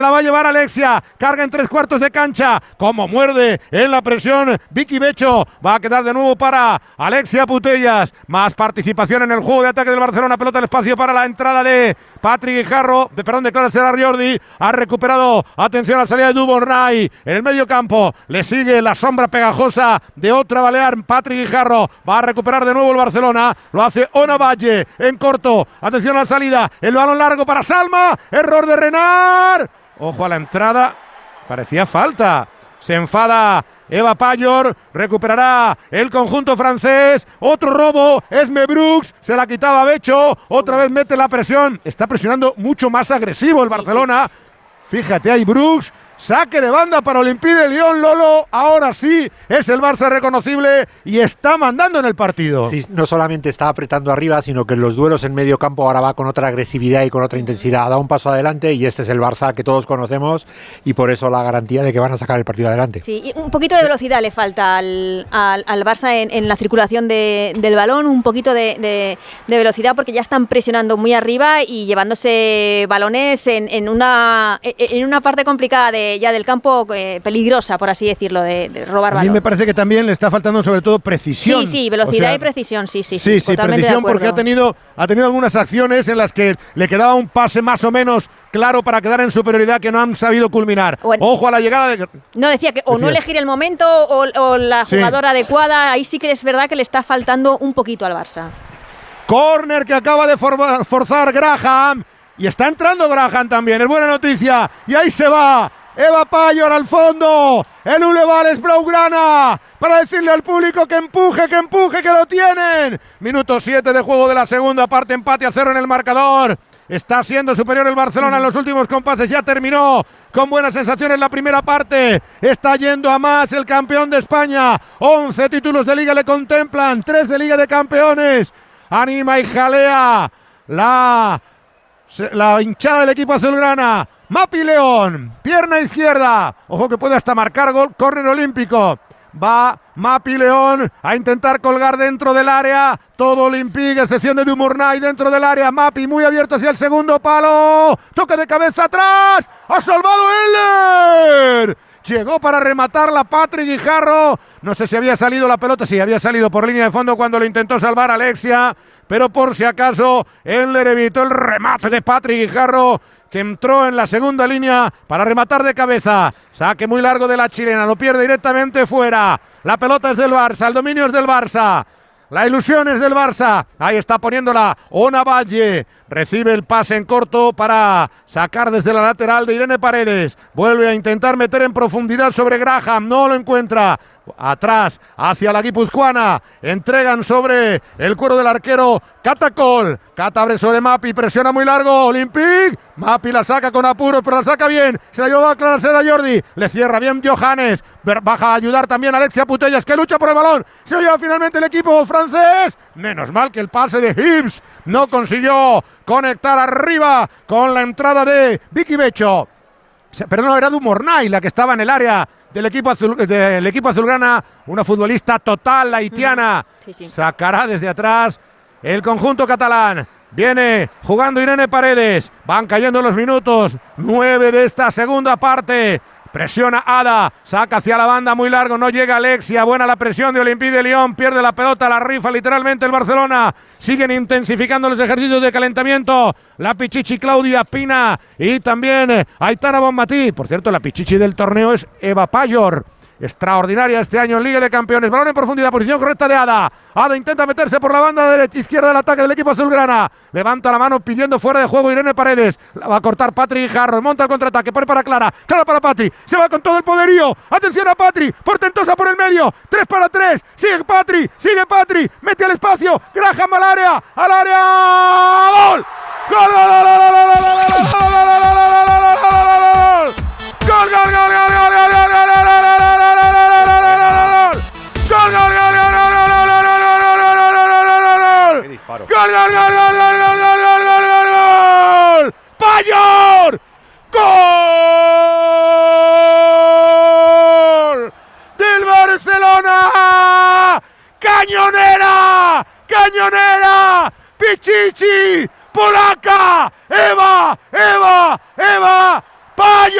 La va a llevar Alexia, carga en 3/4 de cancha, como muerde en la presión Vicky Becho, va a quedar de nuevo para Alexia Putellas, más participación en el juego de ataque del Barcelona, pelota al espacio para la entrada de Patrick Guijarro, de Clara Serra Jordi, ha recuperado, atención a la salida de Duvernay, en el medio campo, le sigue la sombra pegajosa de otra balear, Patrick Guijarro, va a recuperar de nuevo el Barcelona, lo hace Ona Valle, en corto, atención a la salida, el balón largo para Salma, error de Renard. Ojo a la entrada, parecía falta. Se enfada Eva Payor, recuperará el conjunto francés. Otro robo, Esme Brooks, se la quitaba Becho, otra vez mete la presión. Está presionando mucho más agresivo el Barcelona. Fíjate ahí Brooks. Saque de banda para Olympique de Lyon, Lolo. Ahora sí es el Barça reconocible y está mandando en el partido. Sí, no solamente está apretando arriba, sino que en los duelos en medio campo ahora va con otra agresividad y con otra intensidad. Da un paso adelante y este es el Barça que todos conocemos y por eso la garantía de que van a sacar el partido adelante. Sí, y un poquito de velocidad le falta al Barça en la circulación del balón, un poquito de velocidad porque ya están presionando muy arriba y llevándose balones en una parte complicada ya del campo, peligrosa, por así decirlo, de robar balón. A mí me parece que también le está faltando sobre todo precisión. Sí, velocidad y precisión, sí, totalmente precisión, porque ha tenido algunas acciones en las que le quedaba un pase más o menos claro para quedar en superioridad que no han sabido culminar. Bueno, ojo a la llegada de... No, decía que o no elegir el momento o la jugadora adecuada, ahí sí que es verdad que le está faltando un poquito al Barça. Córner que acaba de forzar Graham, y está entrando Graham también, es buena noticia, y ahí se va Eva Payor al fondo, el Ulevales Blaugrana, para decirle al público que empuje, que lo tienen. Minuto 7 de juego de la segunda parte, empate a 0 en el marcador. Está siendo superior el Barcelona en los últimos compases, ya terminó con buenas sensaciones la primera parte. Está yendo a más el campeón de España, 11 títulos de Liga le contemplan, 3 de Liga de Campeones. Anima y jalea la hinchada del equipo azulgrana. Mapi León, pierna izquierda, ojo que puede hasta marcar gol, córner olímpico. Va Mapi León a intentar colgar dentro del área, todo Olympique, excepción de Dumurnay dentro del área. Mapi muy abierto hacia el segundo palo, toque de cabeza atrás, ha salvado Eller. Llegó para rematarla Patrick Guijarro, no sé si había salido la pelota, sí, había salido por línea de fondo cuando lo intentó salvar Alexia, pero por si acaso Eller evitó el remate de Patrick Guijarro, que entró en la segunda línea para rematar de cabeza. Saque muy largo de la chilena, lo pierde directamente fuera. La pelota es del Barça, el dominio es del Barça. La ilusión es del Barça. Ahí está poniéndola Ona Valle. Recibe el pase en corto para sacar desde la lateral de Irene Paredes. Vuelve a intentar meter en profundidad sobre Graham. No lo encuentra. Atrás, hacia la guipuzcoana. Entregan sobre el cuero del arquero Catacol. Cata abre sobre Mapi. Presiona muy largo. Olympique. Mapi la saca con apuros, pero la saca bien. Se la lleva a Clara Serra Jordi. Le cierra bien Johannes. Baja a ayudar también Alexia Putellas, que lucha por el balón. Se lo lleva finalmente el equipo francés. Menos mal que el pase de Hibbs no consiguió conectar arriba con la entrada de Vicky Becho. Perdón, era Dumornay la que estaba en el área del equipo azulgrana, una futbolista total, la haitiana. Sacará desde atrás el conjunto catalán. Viene jugando Irene Paredes. Van cayendo los minutos. 9 de esta segunda parte. Presiona Ada, saca hacia la banda muy largo, no llega Alexia, buena la presión de Olympique de Lyon, pierde la pelota, la rifa literalmente el Barcelona. Siguen intensificando los ejercicios de calentamiento. La Pichichi Claudia Pina y también Aitana Bonmatí. Por cierto, la Pichichi del torneo es Eva Payor. Extraordinaria este año en Liga de Campeones. Balón en profundidad, posición correcta de Ada. Ada intenta meterse por la banda derecha, izquierda del ataque del equipo azulgrana. Levanta la mano pidiendo fuera de juego Irene Paredes. La va a cortar Patrick Guijarro. Monta el contraataque, pone para Clara. Clara para Patri. Se va con todo el poderío. Atención a Patri. Portentosa por el medio. 3 para 3. Sigue Patri. Mete al espacio. Graham al área. ¡Gol! ¡Gol, gol, gol, gol, gol, gol, ¡Payor! ¡Gol! ¡Del Barcelona! ¡Cañonera! Pichichi, polaca, Eva, Payo.